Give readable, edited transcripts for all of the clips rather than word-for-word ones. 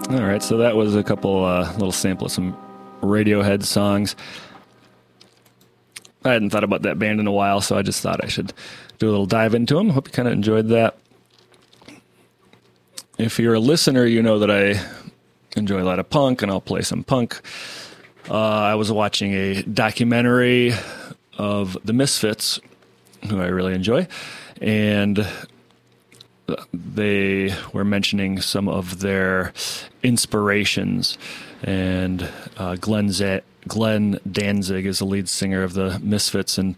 All right, so that was a couple little sample of some Radiohead songs. I hadn't thought about that band in a while, so I just thought I should do a little dive into them. Hope you kind of enjoyed that. If you're a listener, you know that I enjoy a lot of punk, and I'll play some punk. I was watching a documentary of the Misfits, who I really enjoy, and they were mentioning some of their inspirations, and Glenn Danzig is the lead singer of the Misfits, and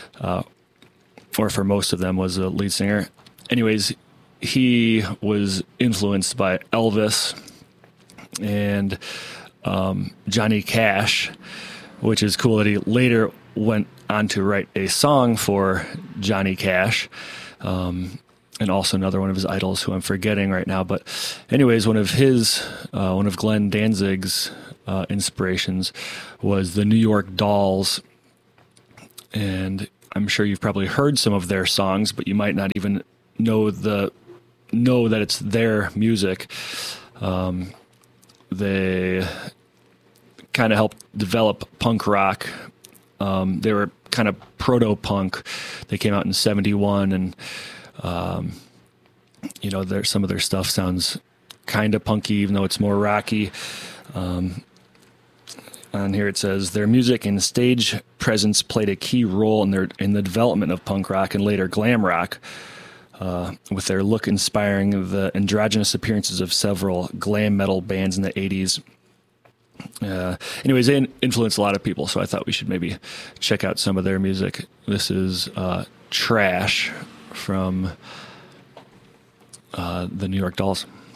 or for most of them was the lead singer. Anyways, he was influenced by Elvis and Johnny Cash, which is cool that he later went on to write a song for Johnny Cash. And also another one of his idols who I'm forgetting right now. But anyways, one of Glenn Danzig's inspirations was the New York Dolls. And I'm sure you've probably heard some of their songs, but you might not even know that it's their music. They kind of helped develop punk rock. They were kind of proto-punk. They came out in 1971, and some of their stuff sounds kind of punky, even though it's more rocky. On here it says their music and stage presence played a key role in the development of punk rock and later glam rock, with their look inspiring the androgynous appearances of several glam metal bands in the 80s. Anyways, they influenced a lot of people, so I thought we should maybe check out some of their music. This is Trash from the New York Dolls.